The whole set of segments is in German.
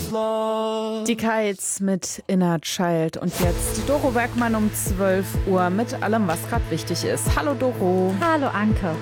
Die Kites mit Inner Child. Und jetzt Doro Bergmann um 12 Uhr mit allem, was gerade wichtig ist. Hallo Doro. Hallo Anke.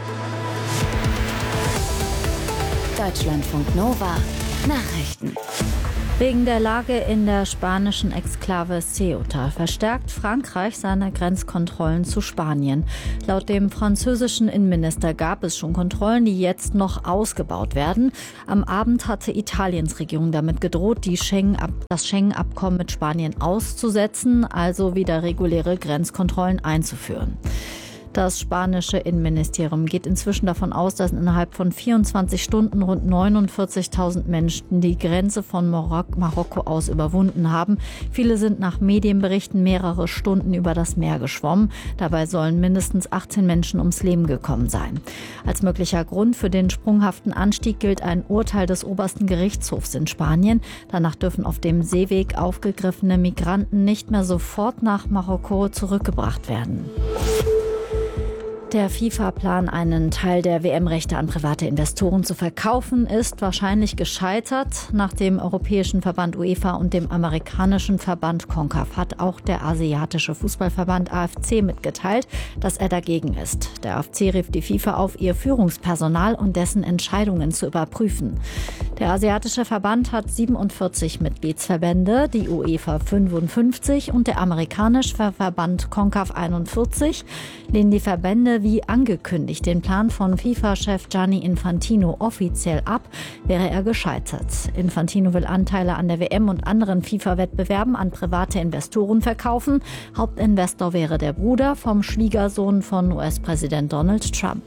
Deutschlandfunk Nova. Nachrichten. Wegen der Lage in der spanischen Exklave Ceuta verstärkt Frankreich seine Grenzkontrollen zu Spanien. Laut dem französischen Innenminister gab es schon Kontrollen, die jetzt noch ausgebaut werden. Am Abend hatte Italiens Regierung damit gedroht, das Schengen-Abkommen mit Spanien auszusetzen, also wieder reguläre Grenzkontrollen einzuführen. Das spanische Innenministerium geht inzwischen davon aus, dass innerhalb von 24 Stunden rund 49.000 Menschen die Grenze von Marokko aus überwunden haben. Viele sind nach Medienberichten mehrere Stunden über das Meer geschwommen. Dabei sollen mindestens 18 Menschen ums Leben gekommen sein. Als möglicher Grund für den sprunghaften Anstieg gilt ein Urteil des obersten Gerichtshofs in Spanien. Danach dürfen auf dem Seeweg aufgegriffene Migranten nicht mehr sofort nach Marokko zurückgebracht werden. Der FIFA-Plan, einen Teil der WM-Rechte an private Investoren zu verkaufen, ist wahrscheinlich gescheitert. Nach dem Europäischen Verband UEFA und dem amerikanischen Verband CONCACAF hat auch der asiatische Fußballverband AFC mitgeteilt, dass er dagegen ist. Der AFC rief die FIFA auf, ihr Führungspersonal und dessen Entscheidungen zu überprüfen. Der asiatische Verband hat 47 Mitgliedsverbände, die UEFA 55 und der amerikanische Verband CONCACAF 41. Lehnen die Verbände wie angekündigt den Plan von FIFA-Chef Gianni Infantino offiziell ab, wäre er gescheitert. Infantino will Anteile an der WM und anderen FIFA-Wettbewerben an private Investoren verkaufen. Hauptinvestor wäre der Bruder vom Schwiegersohn von US-Präsident Donald Trump.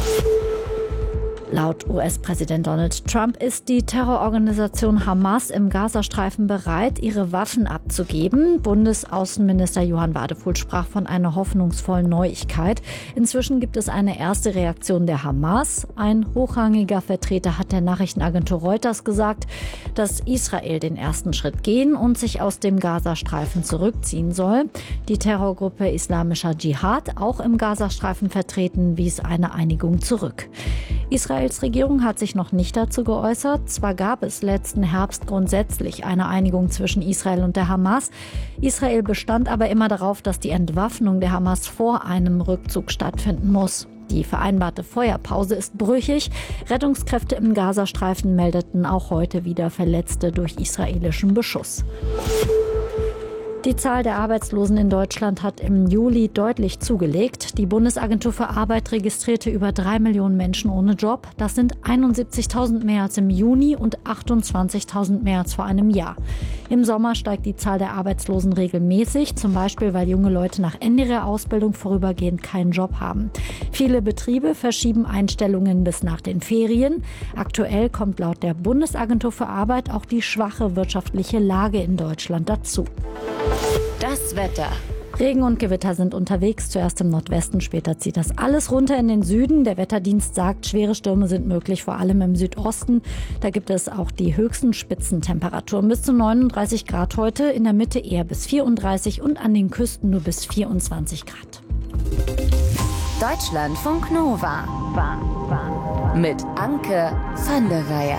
Laut US-Präsident Donald Trump ist die Terrororganisation Hamas im Gazastreifen bereit, ihre Waffen abzugeben. Bundesaußenminister Johann Wadephul sprach von einer hoffnungsvollen Neuigkeit. Inzwischen gibt es eine erste Reaktion der Hamas. Ein hochrangiger Vertreter hat der Nachrichtenagentur Reuters gesagt, dass Israel den ersten Schritt gehen und sich aus dem Gazastreifen zurückziehen soll. Die Terrorgruppe Islamischer Dschihad, auch im Gazastreifen vertreten, wies eine Einigung zurück. Israels Regierung hat sich noch nicht dazu geäußert. Zwar gab es letzten Herbst grundsätzlich eine Einigung zwischen Israel und der Hamas. Israel bestand aber immer darauf, dass die Entwaffnung der Hamas vor einem Rückzug stattfinden muss. Die vereinbarte Feuerpause ist brüchig. Rettungskräfte im Gazastreifen meldeten auch heute wieder Verletzte durch israelischen Beschuss. Die Zahl der Arbeitslosen in Deutschland hat im Juli deutlich zugelegt. Die Bundesagentur für Arbeit registrierte über 3 Millionen Menschen ohne Job. Das sind 71.000 mehr als im Juni und 28.000 mehr als vor einem Jahr. Im Sommer steigt die Zahl der Arbeitslosen regelmäßig, zum Beispiel, weil junge Leute nach Ende ihrer Ausbildung vorübergehend keinen Job haben. Viele Betriebe verschieben Einstellungen bis nach den Ferien. Aktuell kommt laut der Bundesagentur für Arbeit auch die schwache wirtschaftliche Lage in Deutschland dazu. Das Wetter. Regen und Gewitter sind unterwegs, zuerst im Nordwesten, später zieht das alles runter in den Süden. Der Wetterdienst sagt, schwere Stürme sind möglich, vor allem im Südosten. Da gibt es auch die höchsten Spitzentemperaturen bis zu 39 Grad heute, in der Mitte eher bis 34 und an den Küsten nur bis 24 Grad. Deutschlandfunk Nova. Mit Anke van der Weyer.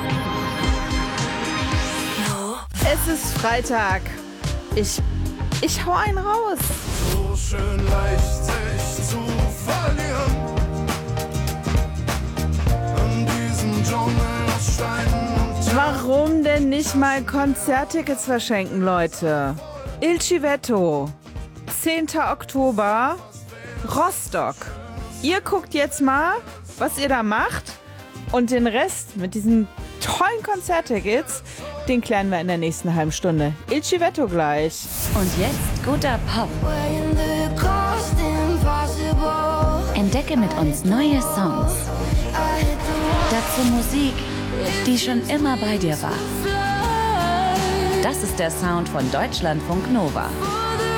Es ist Freitag. Ich hau einen raus. So schön leicht sich zu verlieren. In diesem Dschungel aus Steinen und Warum denn nicht mal Konzerttickets verschenken, Leute? Il Civetto, 10. Oktober, Rostock. Ihr guckt jetzt mal, was ihr da macht. Und den Rest mit diesen tollen Konzerttickets, den klären wir in der nächsten halben Stunde. Il Civetto gleich. Und jetzt guter Pop. Entdecke mit uns neue Songs. Dazu Musik, die schon immer bei dir war. Das ist der Sound von Deutschlandfunk Nova.